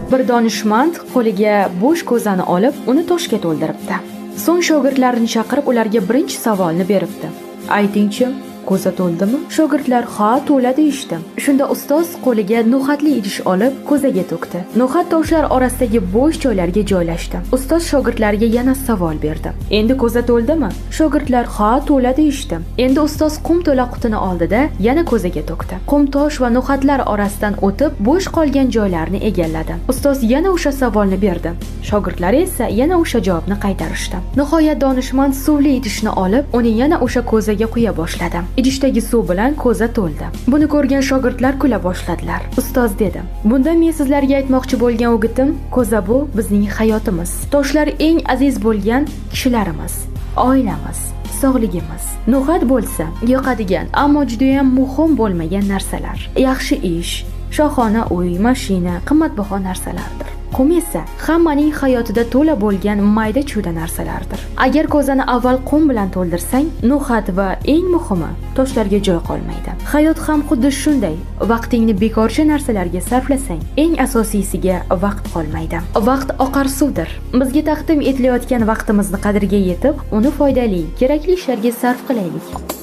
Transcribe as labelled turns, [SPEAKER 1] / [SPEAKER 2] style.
[SPEAKER 1] Bir donishmand qo'liga bo'sh ko'zani olib, uni toshga to'ldiribdi. So'ng shogirdlarini chaqirib, ularga birinchi savolni beribdi. Aytingchi, ko'za to'ldimi? Shogirdlar ha, to'la deyishdi. Shunda ustoz qo'liga no'xatli idish olib ko'zaga to'kdi. No'xat toshlar orasidagi bo'sh joylarga joylashdi. Ustoz shogirdlariga yana savol berdi. Endi ko'za to'ldimi? Shogirdlar ha, to'la deyishdi. Endi ustoz qum to'la qutini oldida yana ko'zaga to'kdi. Qum tosh va no'xatlar orasidan o'tib, bo'sh qolgan joylarni egalladi. Ustoz yana o'sha savolni berdi. Shogirdlar esa yana o'sha javobni qaytarishdi. Nihoyat donishmand suvli idishni olib, uni yana o'sha ko'zaga quya boshladi. Idishdagi suv bilan ko'za to'ldi. Buni ko'rgan shogirdlar kula boshladilar. Ustoz dedi: "Bunda men sizlarga aytmoqchi bo'lgan o'gitim, ko'za bu bizning hayotimiz. Toshlar eng aziz bo'lgan kishilarimiz, oilamiz, sog'ligimiz. No'xat bo'lsa, yoqadigan, ammo juda ham muhim bo'lmagan narsalar. Yaxshi ish, shohona uy, mashina, qimmatbaho narsalardir. Qum esa hammaning hayotida to'la bo'lgan mayda-chuyda narsalardir. Agar ko'zani avval qum bilan to'ldirsang, no'xat va eng muhimi, toshlarga joy qolmaydi. Hayot ham xuddi shunday. Vaqtingni bekorchi narsalarga sarflasang, eng asosiysiga vaqt qolmaydi. Vaqt oqar suvdir. Bizga taqdim etilayotgan vaqtimizni qadriga yetib, uni foydali, kerakli ishlarga sarf qilaylik."